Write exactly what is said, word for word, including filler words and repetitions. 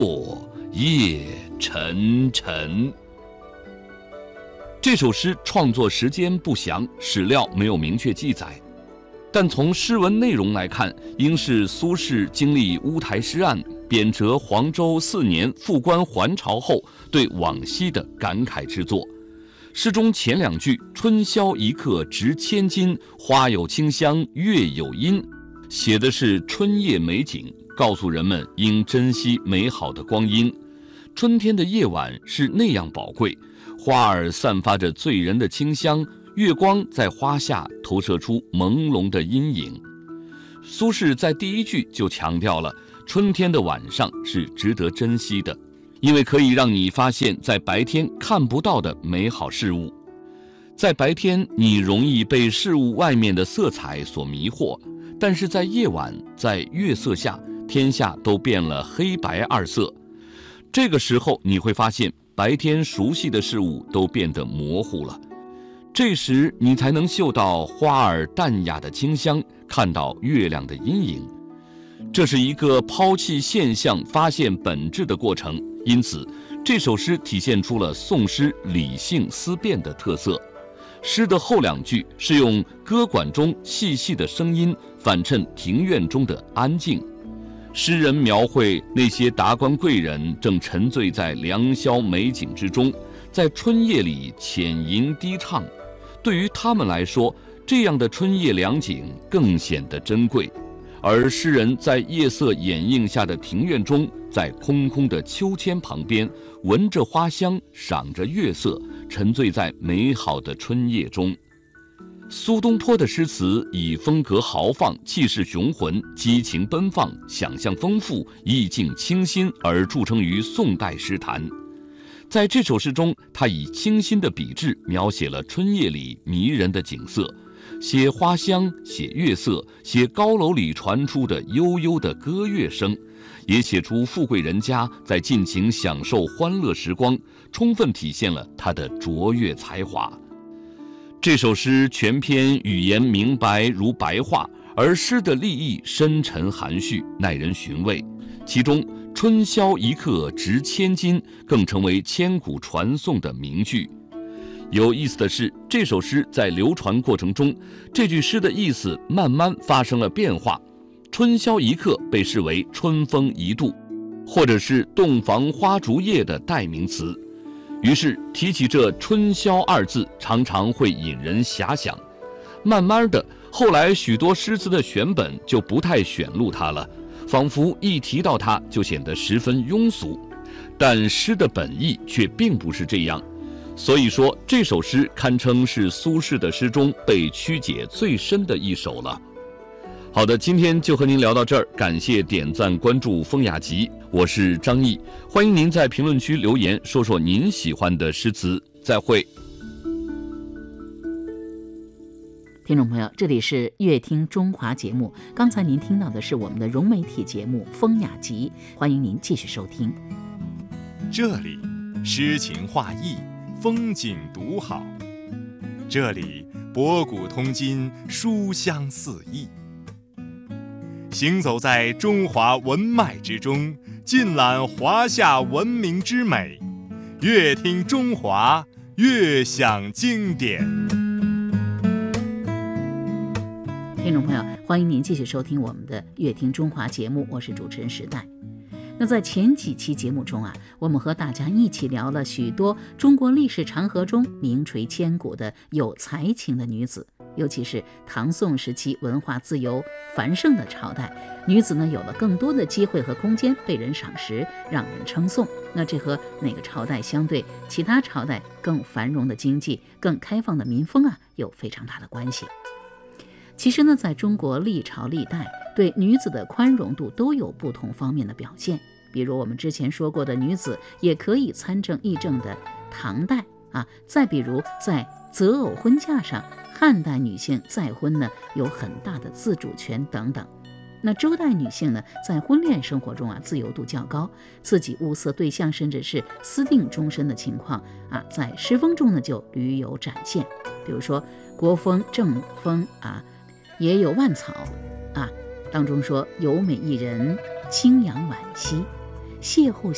夜沉沉。这首诗创作时间不详，史料没有明确记载，但从诗文内容来看，应是苏轼经历乌台诗案、贬谪黄州四年复官还朝后对往昔的感慨之作。诗中前两句“春宵一刻值千金，花有清香月有阴”，写的是春夜美景，告诉人们应珍惜美好的光阴。春天的夜晚是那样宝贵，花儿散发着醉人的清香，月光在花下投射出朦胧的阴影。苏轼在第一句就强调了春天的晚上是值得珍惜的，因为可以让你发现在白天看不到的美好事物。在白天你容易被事物外面的色彩所迷惑，但是在夜晚，在月色下，天下都变了黑白二色。这个时候你会发现白天熟悉的事物都变得模糊了，这时你才能嗅到花儿淡雅的清香，看到月亮的阴影。这是一个抛弃现象发现本质的过程，因此这首诗体现出了宋诗理性思辨的特色。诗的后两句是用歌管中细细的声音反衬庭院中的安静。诗人描绘那些达官贵人正沉醉在良宵美景之中，在春夜里浅吟低唱。对于他们来说，这样的春夜良景更显得珍贵。而诗人在夜色掩映下的庭院中，在空空的秋千旁边，闻着花香，赏着月色，沉醉在美好的春夜中。苏东坡的诗词以风格豪放、气势雄浑、激情奔放、想象丰富、意境清新而著称于宋代诗坛。在这首诗中，他以清新的笔致描写了春夜里迷人的景色，写花香，写月色，写高楼里传出的悠悠的歌乐声，也写出富贵人家在尽情享受欢乐时光，充分体现了他的卓越才华。这首诗全篇语言明白如白话，而诗的立意深沉含蓄，耐人寻味。其中“春宵一刻值千金”更成为千古传颂的名句。有意思的是，这首诗在流传过程中，这句诗的意思慢慢发生了变化。春宵一刻被视为春风一度，或者是洞房花烛夜的代名词。于是提起这春宵二字，常常会引人遐想。慢慢的，后来许多诗词的选本就不太选录它了，仿佛一提到它就显得十分庸俗。但诗的本意却并不是这样，所以说这首诗堪称是苏轼的诗中被曲解最深的一首了。好的，今天就和您聊到这儿，感谢点赞关注风雅集，我是张毅，欢迎您在评论区留言说说您喜欢的诗词，再会。 听众朋友，这里是乐听中华节目，刚才您听到的是我们的融媒体节目风雅集，欢迎您继续收听。 这里诗情画意，风景独好，这里博古通今，书香四溢。行走在中华文脉之中，尽览华夏文明之美，越听中华，越享经典。 听众朋友，欢迎您继续收听我们的乐听中华节目，我是主持人时代。那在前几期节目中啊，我们和大家一起聊了许多中国历史长河中名垂千古的有才情的女子，尤其是唐宋时期文化自由繁盛的朝代，女子呢有了更多的机会和空间被人赏识，让人称颂。那这和哪个朝代相对其他朝代更繁荣的经济、更开放的民风啊，有非常大的关系。其实呢，在中国历朝历代对女子的宽容度都有不同方面的表现。比如我们之前说过的女子也可以参政议政的唐代啊，再比如在择偶婚嫁上，汉代女性再婚呢有很大的自主权等等。那周代女性呢，在婚恋生活中啊自由度较高，自己物色对象甚至是私定终身的情况啊，在诗风中呢就屡有展现。比如说国风、正风啊，也有万草啊，当中说有美一人，清扬惋惜，邂逅